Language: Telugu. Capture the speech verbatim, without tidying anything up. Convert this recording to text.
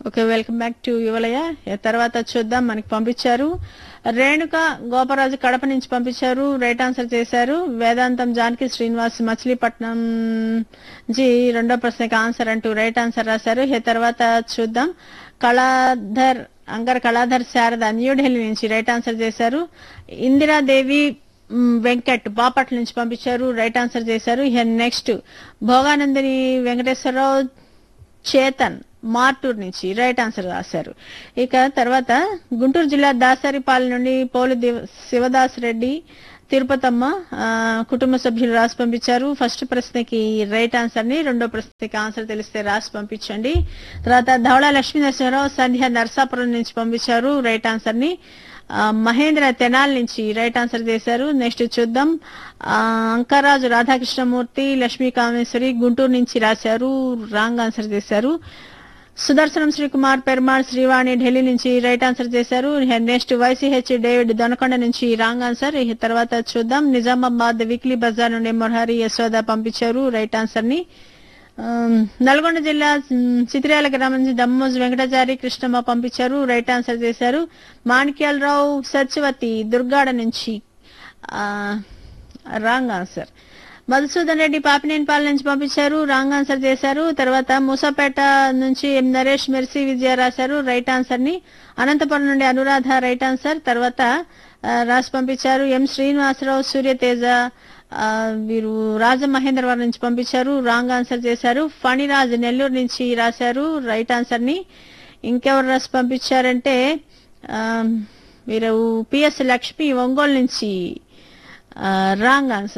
ఓకే, వెల్కమ్ బ్యాక్ టు యువలయ. తర్వాత చూద్దాం, మనకి పంపించారు రేణుక గోపరాజు కడప నుంచి పంపించారు, రైట్ ఆన్సర్ చేశారు. వేదాంతం జానకి శ్రీనివాస్ మచిలీపట్నం జీ రెండో ప్రశ్నకి ఆన్సర్ అంటూ రైట్ ఆన్సర్ రాశారు. తర్వాత చూద్దాం, కళాధర్ అంగర్ కళాధర్ శారద న్యూఢిల్లీ నుంచి రైట్ ఆన్సర్ చేశారు. ఇందిరాదేవి మ్, వెంకట్ బాపట్ల నుంచి పంపించారు, రైట్ ఆన్సర్ చేశారు. నెక్స్ట్ భోగానందిని వెంకటేశ్వరరావు చేతన్ మార్టూర్ నుంచి రైట్ ఆన్సర్ రాశారు. ఇక తర్వాత గుంటూరు జిల్లా దాసరిపాలెం నుండి పోలు దివ- శివదాస్ రెడ్డి తిరుపతమ్మ ఆ, కుటుంబ సభ్యులు రాసి పంపించారు. ఫస్ట్ ప్రశ్నకి రైట్ ఆన్సర్ ని, రెండో ప్రశ్నకి ఆన్సర్ తెలిస్తే రాసి పంపించండి. తర్వాత ధవళ లక్ష్మీ నరసింహరావు సంధ్య నర్సాపురం నుంచి పంపించారు, రైట్ ఆన్సర్ ని. ఆ, మహేంద్ర తెనాల్ నుంచి రైట్ ఆన్సర్ చేశారు. నెక్స్ట్ చూద్దాం, ఆ, అంకరాజు రాధాకృష్ణమూర్తి లక్ష్మీ కామేశ్వరి గుంటూరు నుంచి రాశారు, రాంగ్ ఆన్సర్ చేశారు. సుదర్శనం శ్రీకుమార్ పెరుమాళ్ శ్రీవాణి ఢిల్లీ నుంచి రైట్ ఆన్సర్ చేశారు. నెక్స్ట్ వైసీహెచ్ డేవిడ్ దొనకొండ నుంచి రాంగ్ ఆన్సర్. ఈ తర్వాత చూద్దాం, నిజామాబాద్ వీక్లీ బజార్ నుండి మురహరి యశోద పంపించారు, రైట్ ఆన్సర్ ని. ఆమ్, నల్గొండ జిల్లా ఉమ్, చిత్రాల గ్రామం నుంచి దమ్మోజు వెంకటాచారి కృష్ణమ్మ పంపించారు, రైట్ ఆన్సర్ చేశారు. మాణిక్యాలరావు సత్యవతి దుర్గాడ నుంచి రాంగ్ ఆన్సర్. మధుసూదన్ రెడ్డి పాపినేనిపాలెం నుంచి పంపించారు, రాంగ్ ఆన్సర్ చేశారు. తర్వాత మూసాపేట నుంచి ఎం నరేష్ మెర్సీ విజయ రాశారు, రైట్ ఆన్సర్ ని. అనంతపురం నుండి అనురాధ రైట్ ఆన్సర్. తర్వాత ఆ, రాసి పంపించారు ఎం శ్రీనివాసరావు సూర్యతేజ, ఆ, వీరు రాజమహేంద్రవరం నుంచి పంపించారు, రాంగ్ ఆన్సర్ చేశారు. ఫణిరాజ్ నెల్లూరు నుంచి రాశారు, రైట్ ఆన్సర్ ని. ఇంకెవరు రాసి పంపించారంటే ఆ, వీరు పిఎస్ లక్ష్మి ఒంగోలు నుంచి రాంగ్ ఆన్సర్.